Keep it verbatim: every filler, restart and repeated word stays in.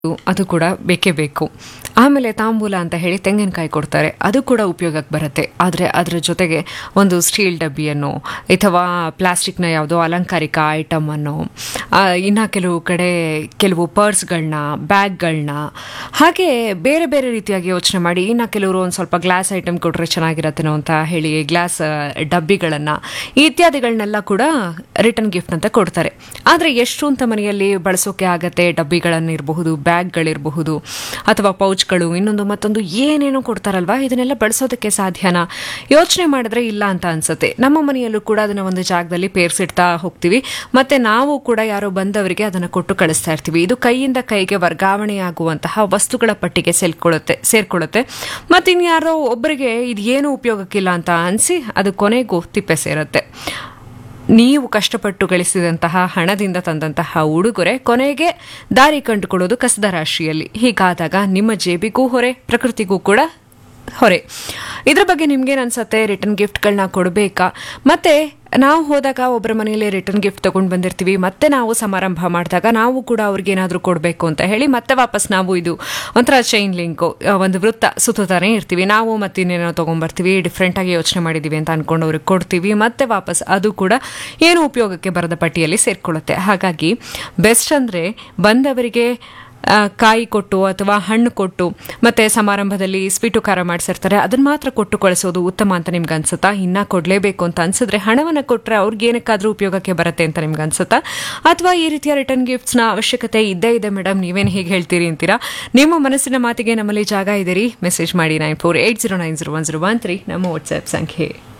ಅದು ಕೂಡ ಬೇಕೇ ಬೇಕು. ಆಮೇಲೆ ತಾಂಬೂಲ ಅಂತ ಹೇಳಿ ತೆಂಗಿನಕಾಯಿ ಕೊಡ್ತಾರೆ, ಅದು ಕೂಡ ಉಪಯೋಗಕ್ಕೆ ಬರುತ್ತೆ. ಆದರೆ ಅದರ ಜೊತೆಗೆ ಒಂದು ಸ್ಟೀಲ್ ಡಬ್ಬಿಯನ್ನು ಅಥವಾ ಪ್ಲಾಸ್ಟಿಕ್ನ ಯಾವುದೋ ಅಲಂಕಾರಿಕ ಐಟಮನ್ನು, ಇನ್ನು ಕೆಲವು ಕಡೆ ಕೆಲವು ಪರ್ಸ್ಗಳನ್ನ, ಬ್ಯಾಗ್ಗಳನ್ನ, ಹಾಗೆ ಬೇರೆ ಬೇರೆ ರೀತಿಯಾಗಿ ಯೋಚನೆ ಮಾಡಿ ಇನ್ನು ಕೆಲವರು ಒಂದು ಸ್ವಲ್ಪ ಗ್ಲಾಸ್ ಐಟಮ್ ಕೊಟ್ಟರೆ ಚೆನ್ನಾಗಿರತ್ತೇನೋ ಅಂತ ಹೇಳಿ ಗ್ಲಾಸ್ ಡಬ್ಬಿಗಳನ್ನು ಇತ್ಯಾದಿಗಳನ್ನೆಲ್ಲ ಕೂಡ ರಿಟರ್ನ್ ಗಿಫ್ಟ್ ಅಂತ ಕೊಡ್ತಾರೆ. ಆದರೆ ಎಷ್ಟು ಅಂತ ಮನೆಯಲ್ಲಿ ಬಳಸೋಕೆ ಆಗತ್ತೆ? ಡಬ್ಬಿಗಳನ್ನಿರಬಹುದು, ಬ್ಯಾಗ್ಗಳಿರಬಹುದು, ಅಥವಾ ಪೌಚ್ಗಳು, ಇನ್ನೊಂದು ಮತ್ತೊಂದು ಏನೇನೋ ಕೊಡ್ತಾರಲ್ವಾ, ಇದನ್ನೆಲ್ಲ ಬಳಸೋದಕ್ಕೆ ಸಾಧ್ಯನಾ? ಯೋಚನೆ ಮಾಡಿದ್ರೆ ಇಲ್ಲ ಅಂತ ಅನ್ಸುತ್ತೆ. ನಮ್ಮ ಮನೆಯಲ್ಲೂ ಕೂಡ ಅದನ್ನ ಒಂದು ಜಾಗದಲ್ಲಿ ಪೇರ್ಸಿಡ್ತಾ ಹೋಗ್ತೀವಿ, ಮತ್ತೆ ನಾವು ಕೂಡ ಯಾರೋ ಬಂದವರಿಗೆ ಅದನ್ನ ಕೊಟ್ಟು ಕಳಿಸ್ತಾ ಇರ್ತೀವಿ. ಇದು ಕೈಯಿಂದ ಕೈಗೆ ವರ್ಗಾವಣೆಯಾಗುವಂತಹ ವಸ್ತುಗಳ ಪಟ್ಟಿಗೆ ಸೇರ್ಕೊಳ್ಳುತ್ತೆ ಸೇರ್ಕೊಳ್ಳುತ್ತೆ ಮತ್ತೆ ಇನ್ಯಾರೋ ಒಬ್ಬರಿಗೆ ಇದು ಏನು ಉಪಯೋಗಕ್ಕಿಲ್ಲ ಅಂತ ಅನಿಸಿ ಅದು ಕೊನೆಗೂ ತಿಪ್ಪೆ ಸೇರುತ್ತೆ. ನೀವು ಕಷ್ಟಪಟ್ಟು ಗಳಿಸಿದಂತಹ ಹಣದಿಂದ ತಂದಂತಹ ಉಡುಗೊರೆ ಕೊನೆಗೆ ದಾರಿ ಕಂಡುಕೊಳ್ಳೋದು ಕಸದ ರಾಶಿಯಲ್ಲಿ. ಹೀಗಾದಾಗ ನಿಮ್ಮ ಜೇಬಿಗೂ ಹೊರೆ, ಪ್ರಕೃತಿಗೂ ಕೂಡ ಹೊರೆ. ಇದ್ರ ಬಗ್ಗೆ ನಿಮ್ಗೇನು ಅನ್ಸತ್ತೆ? ರಿಟರ್ನ್ ಗಿಫ್ಟ್ಗಳನ್ನ ಕೊಡಬೇಕಾ? ಮತ್ತೆ ನಾವು ಹೋದಾಗ ಒಬ್ಬರ ಮನೆಯಲ್ಲಿ ರಿಟರ್ನ್ ಗಿಫ್ಟ್ ತಗೊಂಡು ಬಂದಿರ್ತೀವಿ, ಮತ್ತೆ ನಾವು ಸಮಾರಂಭ ಮಾಡಿದಾಗ ನಾವು ಕೂಡ ಅವ್ರಿಗೆ ಏನಾದರೂ ಕೊಡಬೇಕು ಅಂತ ಹೇಳಿ ಮತ್ತೆ ವಾಪಸ್ ನಾವು ಇದು ಒಂಥರ ಚೈನ್ ಲಿಂಕು, ಒಂದು ವೃತ್ತ ಸುತ್ತಾನೆ ಇರ್ತೀವಿ. ನಾವು ಮತ್ತೆ ಇನ್ನೇನೋ ತೊಗೊಂಡ್ಬರ್ತೀವಿ, ಡಿಫ್ರೆಂಟಾಗಿ ಯೋಚನೆ ಮಾಡಿದ್ದೀವಿ ಅಂತ ಅಂದ್ಕೊಂಡು ಅವ್ರಿಗೆ ಕೊಡ್ತೀವಿ, ಮತ್ತೆ ವಾಪಸ್ ಅದು ಕೂಡ ಏನು ಉಪಯೋಗಕ್ಕೆ ಬರದ ಪಟ್ಟಿಯಲ್ಲಿ ಸೇರ್ಕೊಳ್ಳುತ್ತೆ. ಹಾಗಾಗಿ ಬೆಸ್ಟ್ ಅಂದರೆ ಬಂದವರಿಗೆ ಕಾಯಿ ಕೊಟ್ಟು ಅಥವಾ ಹಣ್ಣು ಕೊಟ್ಟು, ಮತ್ತೆ ಸಮಾರಂಭದಲ್ಲಿ ಸ್ವೀಟು ಖಾರ ಮಾಡಿಸಿರ್ತಾರೆ, ಅದನ್ನ ಮಾತ್ರ ಕೊಟ್ಟು ಕಳಿಸೋದು ಉತ್ತಮ ಅಂತ ನಿಮ್ಗೆ ಅನ್ಸುತ್ತಾ? ಇನ್ನ ಕೊಡಲೇಬೇಕು ಅಂತ ಅನ್ಸಿದ್ರೆ ಹಣವನ್ನು ಕೊಟ್ಟರೆ ಅವ್ರಿಗೆ ಏನಕ್ಕಾದ್ರೂ ಉಪಯೋಗಕ್ಕೆ ಬರುತ್ತೆ ಅಂತ ನಿಮ್ಗೆ ಅನ್ಸುತ್ತಾ? ಅಥವಾ ಈ ರೀತಿಯ ರಿಟರ್ನ್ ಗಿಫ್ಟ್ಸ್ನ ಅವಶ್ಯಕತೆ ಇದ್ದೇ ಇದೆ ಮೇಡಮ್, ನೀವೇನು ಹೇಗೆ ಹೇಳ್ತೀರಿ ಅಂತೀರಾ? ನಿಮ್ಮ ಮನಸ್ಸಿನ ಮಾತಿಗೆ ನಮ್ಮಲ್ಲಿ ಜಾಗ ಇದೆ ರೀ. ಮೆಸೇಜ್ ಮಾಡಿ nine four eight zero nine zero one zero one three ನಮ್ಮ ವಾಟ್ಸ್ಆ್ಯಪ್ ಸಂಖ್ಯೆ.